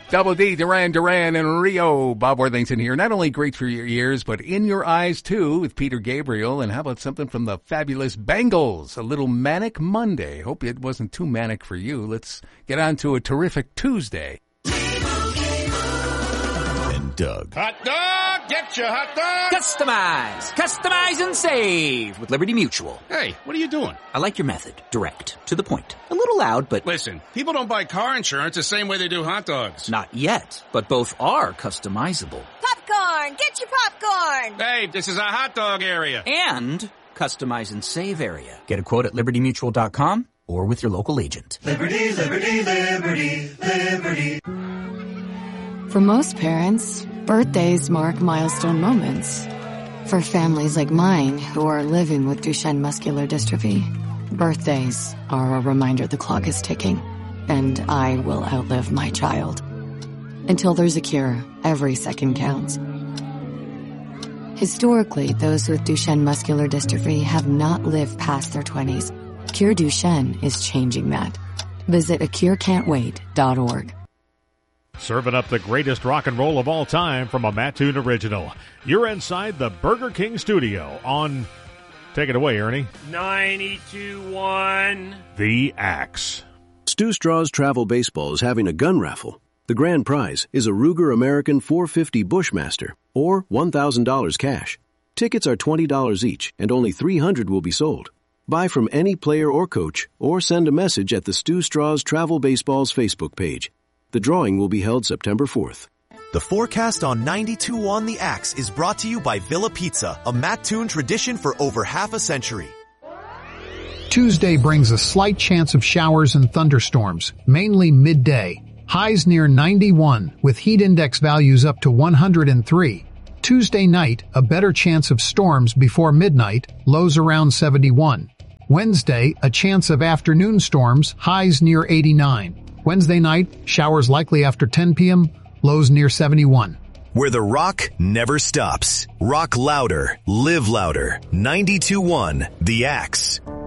Double D, Duran Duran, and Rio. Bob Worthington here. Not only great for your ears, but in your eyes, too, with Peter Gabriel. And how about something from the fabulous Bangles? A little Manic Monday. Hope it wasn't too manic for you. Let's get on to a terrific Tuesday. And Doug. Hot dog! Get your hot dog! Customize and save with Liberty Mutual. Hey, what are you doing? I like your method. Direct. To the point. A little loud, but... Listen, people don't buy car insurance the same way they do hot dogs. Not yet, but both are customizable. Popcorn! Get your popcorn! Hey, this is a hot dog area. And customize and save area. Get a quote at libertymutual.com or with your local agent. Liberty, liberty, liberty, liberty. For most parents, birthdays mark milestone moments. For families like mine who are living with Duchenne muscular dystrophy, birthdays are a reminder the clock is ticking, and I will outlive my child. Until there's a cure, every second counts. Historically, those with Duchenne muscular dystrophy have not lived past their 20s. Cure Duchenne is changing that. Visit acurecan'twait.org. Serving up the greatest rock and roll of all time from a Matt Toon original. You're inside the Burger King studio on... Take it away, Ernie. 92.1. The Axe. Stu Straw's Travel Baseball is having a gun raffle. The grand prize is a Ruger American 450 Bushmaster, or $1,000 cash. Tickets are $20 each, and only 300 will be sold. Buy from any player or coach, or send a message at the Stu Straw's Travel Baseball's Facebook page. The drawing will be held September 4th. The forecast on 92.1 The Axe is brought to you by Villa Pizza, a Matt Toon tradition for over half a century. Tuesday brings a slight chance of showers and thunderstorms, mainly midday. Highs near 91, with heat index values up to 103. Tuesday night, a better chance of storms before midnight, lows around 71. Wednesday, a chance of afternoon storms, highs near 89. Wednesday night, showers likely after 10 p.m., lows near 71. Where the rock never stops. Rock louder, live louder. 92.1 The Axe.